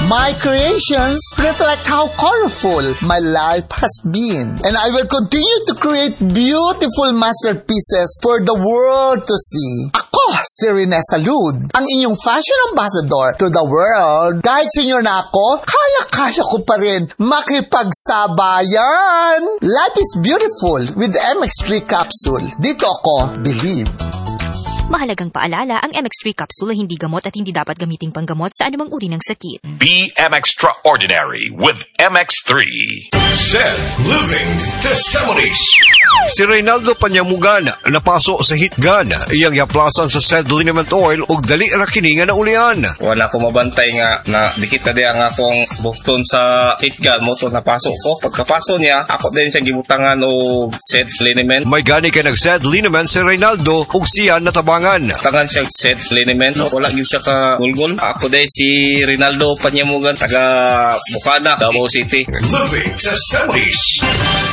My creations reflect how colorful my life has been. And I will continue to create beautiful masterpieces for the world to see. Ako, si Rene Salud, ang inyong fashion ambassador to the world. Kahit senior na ako, kaya-kaya ko pa rin makipagsabayan. Life is beautiful with MX3 capsule. Dito ako, believe. Mahalagang paalala, ang MX3 capsule ay hindi gamot at hindi dapat gamiting panggamot sa anumang uri ng sakit. Be extraordinary with MX3. Zed Living Testimonies. Si Reynaldo Panyamugan napaso sa hitgan iyang yaplasan sa Zed Liniment Oil ug dali ra kini nga naulian. Wala ko mabantay nga na dikit na di ang akong bukton sa hitgan mo to napasok ko. Pagkapaso niya, ako din siyang gibutangan og Zed Liniment. May gani kay nag Zed Liniment si Reynaldo ug siya natabangan. Tangan siyang Zed Liniment. Wala gyud siya ka gulgol. Ako din si Reynaldo Panyamugan taga Bukana, Davao City. Living Testimonies.